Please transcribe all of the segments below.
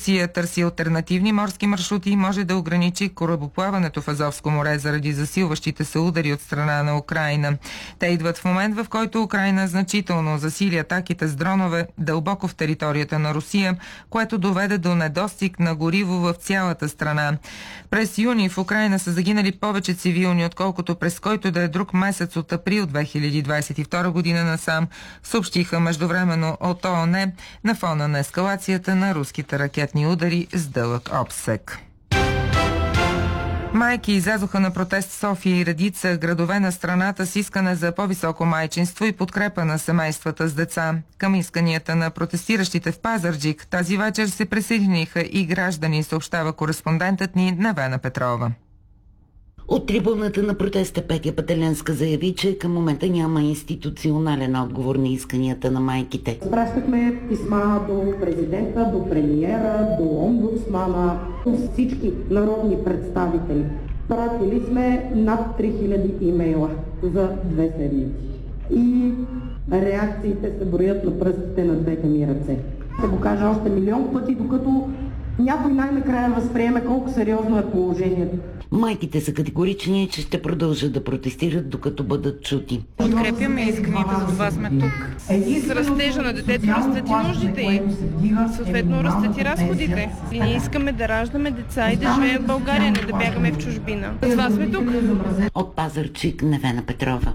Русия търси алтернативни морски маршрути и може да ограничи корабоплаването в Азовско море заради засилващите се удари от страна на Украйна. Те идват в момент, в който Украйна значително засили атаките с дронове дълбоко в територията на Русия, което доведе до недостиг на гориво в цялата страна. През юни в Украйна са загинали повече цивилни, отколкото през който да е друг месец от април 2022 година насам, съобщиха междувременно от ООН на фона на ескалацията на руските ракетни удари с дълъг обсек. Майки излязоха на протест в София и редица градове на страната с искане за по-високо майчинство и подкрепа на семействата с деца. Към исканията на протестиращите в Пазарджик тази вечер се присъединиха и граждани, съобщава кореспондентът ни Невена Петрова. От трибуната на протеста Петя Пателенска заяви, че към момента няма институционален отговор на исканията на майките. Пращахме писма до президента, до премиера, до омбудсмана, до всички народни представители. Пратили сме над 3000 имейла за 2 седмици. И реакциите се броят на пръстите на двете ми ръце. Ще го кажа още милион пъти, докато някой най-накрая възприеме колко сериозно е положението. Майките са категорични, че ще продължат да протестират, докато бъдат чути. Подкрепяме исканията, за това сме тук. С растежа на детето растат и нуждите й. Съответно растат и разходите. И ние искаме да раждаме деца и да живеем в България, не да бягаме в чужбина. За това сме тук. От Пазарджик, Невена Петрова.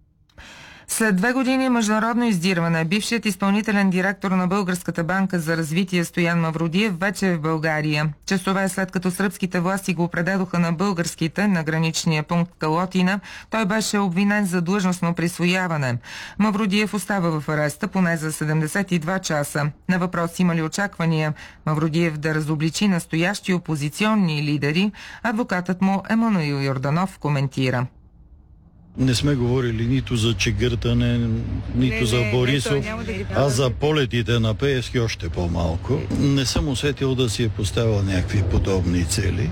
След 2 години международно издирване, бившият изпълнителен директор на Българската банка за развитие Стоян Мавродиев вече е в България. Часове след като сръбските власти го предадоха на българските на граничния пункт Калотина, той беше обвинен за длъжностно присвояване. Мавродиев остава в ареста поне за 72 часа. На въпрос има ли очаквания Мавродиев да разобличи настоящи опозиционни лидери, адвокатът му Емануил Йорданов коментира. Не сме говорили нито за чегъртане, нито за Борисов, а за полетите на Пеевски още по-малко. Не съм усетил да си е поставил някакви подобни цели.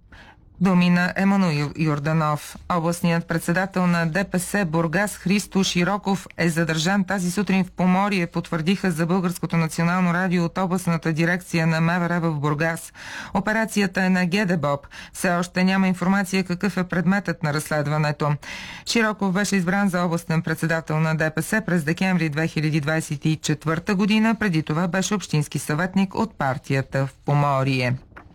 Думи на Емануил Йорданов. Областният председател на ДПС Бургас Христо Широков е задържан тази сутрин в Поморие, потвърдиха за Българското национално радио от областната дирекция на МВР в Бургас. Операцията е на ГДБОП. Все още няма информация какъв е предметът на разследването. Широков беше избран за областен председател на ДПС през декември 2024 година. Преди това беше общински съветник от партията в Поморие.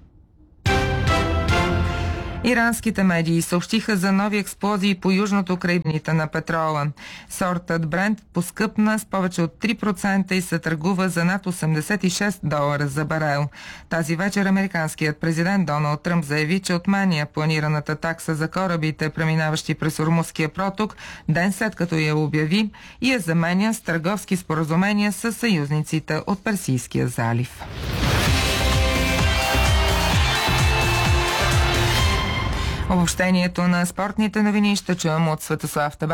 Иранските медии съобщиха за нови експлозии по южното крайбрежие на петрола. Сортът Брент поскъпна с повече от 3% и се търгува за над $86 за барел. Тази вечер американският президент Доналд Тръмп заяви, че отменя планираната такса за корабите, преминаващи през Ормузския проток, ден след като я обяви, и я заменя с търговски споразумения с съюзниците от Персийския залив. Обобщението на спортните новини ще чуем от Светослав Табаков.